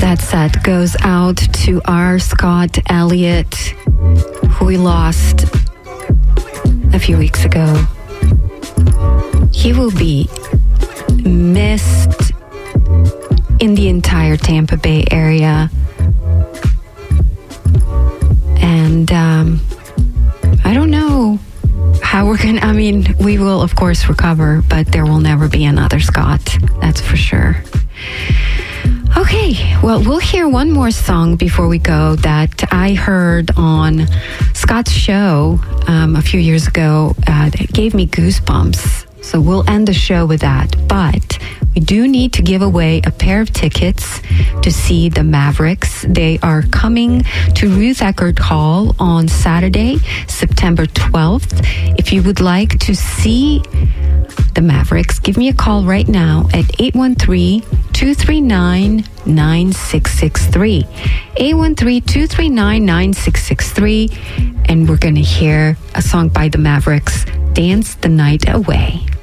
That set goes out to our Scott Elliott, who we lost a few weeks ago. He will be missed in the entire Tampa Bay area. And I don't know how we're going to, I mean, we will of course recover, but there will never be another Scott. That's for sure. Okay, well, we'll hear one more song before we go that I heard on Scott's show a few years ago. It gave me goosebumps. So we'll end the show with that. But we do need to give away a pair of tickets to see the Mavericks. They are coming to Ruth Eckerd Hall on Saturday, September 12th. If you would like to see the Mavericks, give me a call right now at 813-239-9663. 813-239-9663. And we're going to hear a song by the Mavericks, Dance the Night Away.